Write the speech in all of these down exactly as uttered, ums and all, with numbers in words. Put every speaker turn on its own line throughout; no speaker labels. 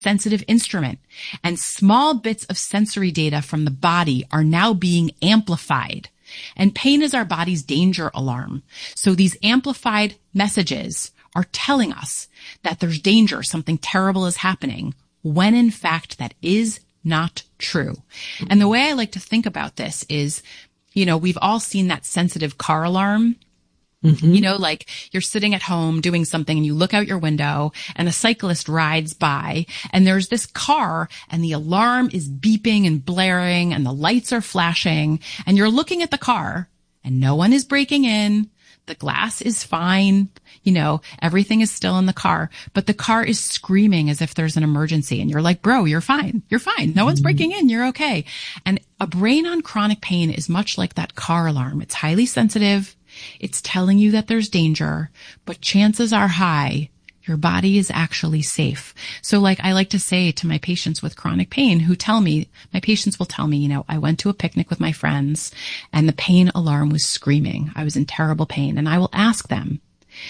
sensitive instrument, and small bits of sensory data from the body are now being amplified. And pain is our body's danger alarm. So these amplified messages are telling us that there's danger, something terrible is happening, when in fact that is not true. And the way I like to think about this is, you know, we've all seen that sensitive car alarm. Mm-hmm. You know, like you're sitting at home doing something and you look out your window and a cyclist rides by and there's this car and the alarm is beeping and blaring and the lights are flashing and you're looking at the car and no one is breaking in. The glass is fine. You know, everything is still in the car, but the car is screaming as if there's an emergency and you're like, bro, you're fine. You're fine. No one's breaking in. You're okay. And a brain on chronic pain is much like that car alarm. It's highly sensitive. It's telling you that there's danger, but chances are high your body is actually safe. So like I like to say to my patients with chronic pain who tell me, my patients will tell me, you know, I went to a picnic with my friends and the pain alarm was screaming. I was in terrible pain. And I will ask them,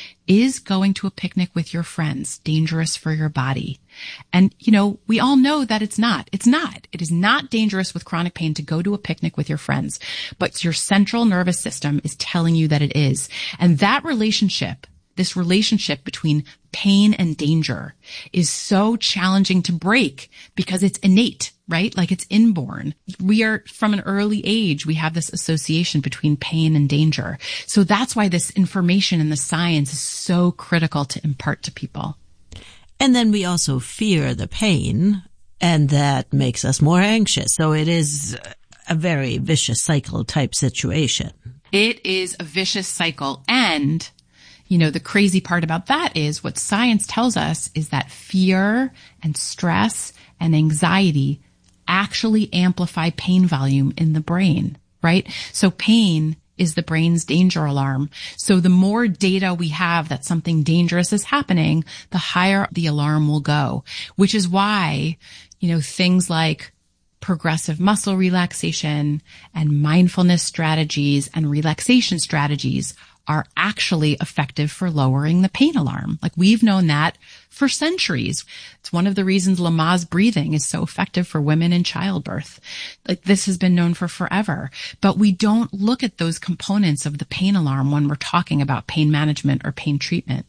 is going to a picnic with your friends dangerous for your body? And, you know, we all know that it's not. It's not. It is not dangerous with chronic pain to go to a picnic with your friends, but your central nervous system is telling you that it is. And that relationship, this relationship between pain and danger is so challenging to break because it's innate, right? Like it's inborn. We are from an early age, we have this association between pain and danger. So that's why this information and the science is so critical to impart to people.
And then we also fear the pain, and that makes us more anxious. So it is a very vicious cycle type situation.
It is a vicious cycle. And you know, the crazy part about that is what science tells us is that fear and stress and anxiety actually amplify pain volume in the brain, right? So pain is the brain's danger alarm. So the more data we have that something dangerous is happening, the higher the alarm will go, which is why, you know, things like progressive muscle relaxation and mindfulness strategies and relaxation strategies are actually effective for lowering the pain alarm. Like we've known that for centuries. It's one of the reasons Lamaze breathing is so effective for women in childbirth. Like this has been known for forever, but we don't look at those components of the pain alarm when we're talking about pain management or pain treatment.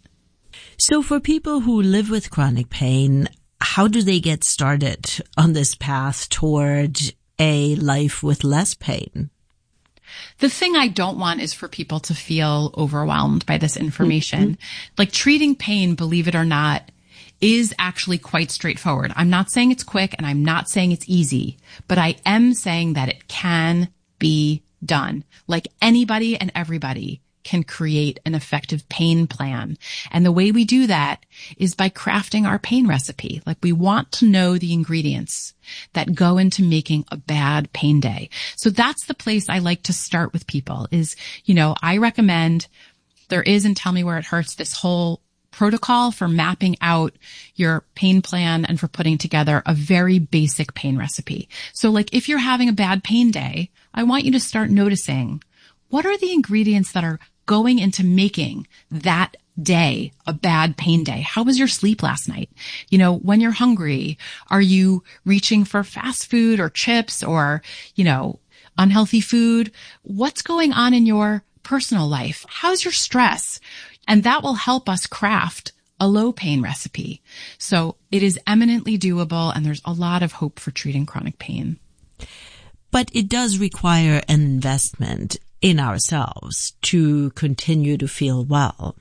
So for people who live with chronic pain, how do they get started on this path toward a life with less pain?
The thing I don't want is for people to feel overwhelmed by this information. Mm-hmm. Like treating pain, believe it or not, is actually quite straightforward. I'm not saying it's quick and I'm not saying it's easy, but I am saying that it can be done. Like anybody and everybody can create an effective pain plan. And the way we do that is by crafting our pain recipe. Like we want to know the ingredients that go into making a bad pain day. So that's the place I like to start with people is, you know, I recommend there is in Tell Me Where It Hurts this whole protocol for mapping out your pain plan and for putting together a very basic pain recipe. So like if you're having a bad pain day, I want you to start noticing what are the ingredients that are going into making that day a bad pain day. How was your sleep last night? You know, when you're hungry, are you reaching for fast food or chips or, you know, unhealthy food? What's going on in your personal life? How's your stress? And that will help us craft a low pain recipe. So it is eminently doable and there's a lot of hope for treating chronic pain.
But it does require an investment in ourselves to continue to feel well.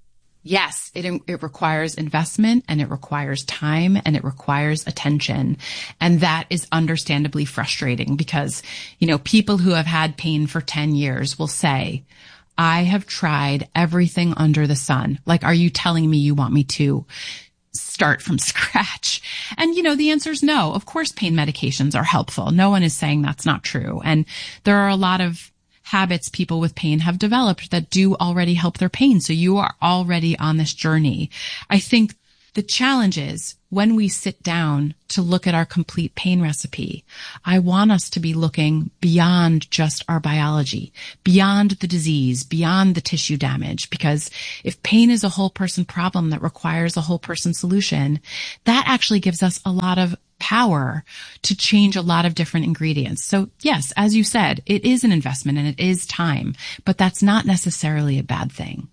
Yes, it it requires investment and it requires time and it requires attention. And that is understandably frustrating because, you know, people who have had pain for ten years will say, I have tried everything under the sun. Like, are you telling me you want me to start from scratch? And, you know, the answer is no. Of course, pain medications are helpful. No one is saying that's not true. And there are a lot of habits people with pain have developed that do already help their pain. So you are already on this journey. I think The challenge is when we sit down to look at our complete pain recipe, I want us to be looking beyond just our biology, beyond the disease, beyond the tissue damage, because if pain is a whole person problem that requires a whole person solution, that actually gives us a lot of power to change a lot of different ingredients. So yes, as you said, it is an investment and it is time, but that's not necessarily a bad thing.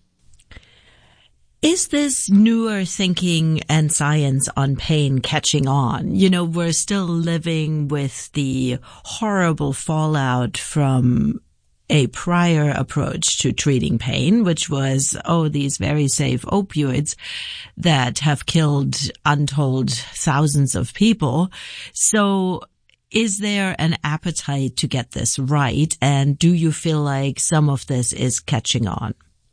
Is this newer thinking and science on pain catching on? You know, we're still living with the horrible fallout from a prior approach to treating pain, which was, oh, these very safe opioids that have killed untold thousands of people. So is there an appetite to get this right? And do you feel like some of this is catching on?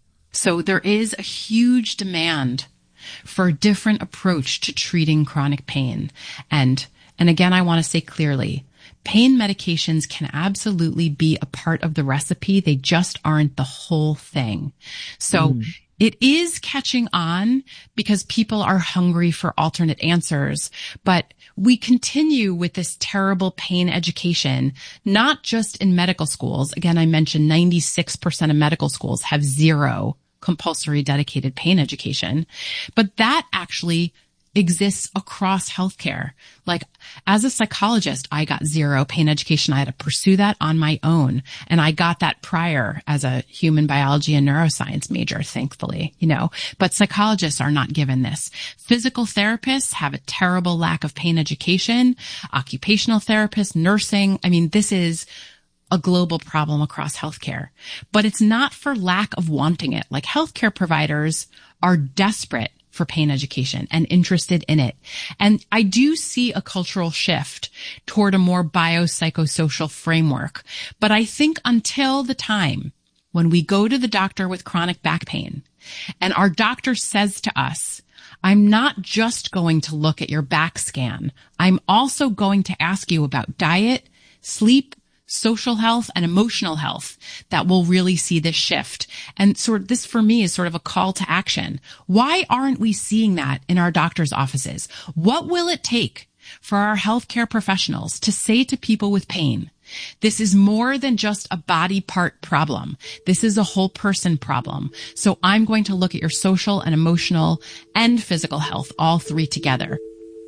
So there is a huge demand for a different approach to treating chronic pain. And, and again, I want to say clearly, pain medications can absolutely be a part of the recipe. They just aren't the whole thing. So mm. it is catching on because people are hungry for alternate answers, but we continue with this terrible pain education, not just in medical schools. Again, I mentioned ninety-six percent of medical schools have zero compulsory dedicated pain education, but that actually exists across healthcare. Like as a psychologist, I got zero pain education. I had to pursue that on my own. And I got that prior as a human biology and neuroscience major, thankfully, you know, but psychologists are not given this. Physical therapists have a terrible lack of pain education, occupational therapists, nursing. I mean, this is a global problem across healthcare, but it's not for lack of wanting it. Like healthcare providers are desperate for pain education and interested in it. And I do see a cultural shift toward a more biopsychosocial framework. But I think until the time when we go to the doctor with chronic back pain and our doctor says to us, I'm not just going to look at your back scan. I'm also going to ask you about diet, sleep, social health, and emotional health, that will really see this shift. And sort of this for me is sort of a call to action. Why aren't we seeing that in our doctor's offices? What will it take for our healthcare professionals to say to people with pain, this is more than just a body part problem. This is a whole person problem. So I'm going to look at your social and emotional and physical health, all three together.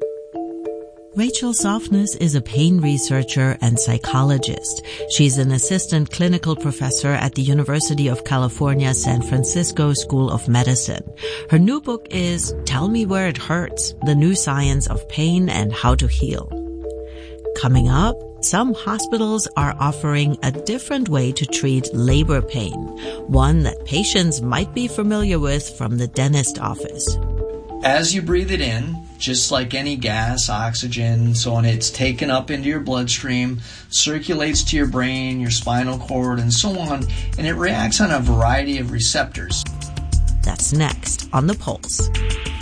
Rachel Softness is a pain researcher and psychologist. She's an assistant clinical professor at the University of California, San Francisco School of Medicine. Her new book is Tell Me Where It Hurts, The New Science of Pain and How to Heal. Coming up, some hospitals are offering a different way to treat labor pain, one that patients might be familiar with from the dentist office.
As you breathe it in, just like any gas, oxygen, so on, it's taken up into your bloodstream, circulates to your brain, your spinal cord, and so on, and it reacts on a variety of receptors.
That's next on The Pulse.